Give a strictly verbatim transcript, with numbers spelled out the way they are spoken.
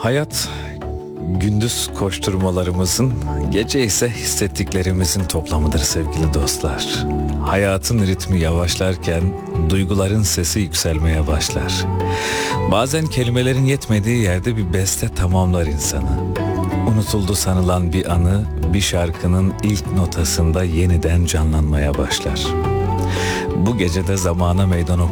Hayat gündüz koşturmalarımızın, gece ise hissettiklerimizin toplamıdır sevgili dostlar. Hayatın ritmi yavaşlarken duyguların sesi yükselmeye başlar. Bazen kelimelerin yetmediği yerde bir beste tamamlar insanı. Unutuldu sanılan bir anı bir şarkının ilk notasında yeniden canlanmaya başlar. Bu gecede zamana meydan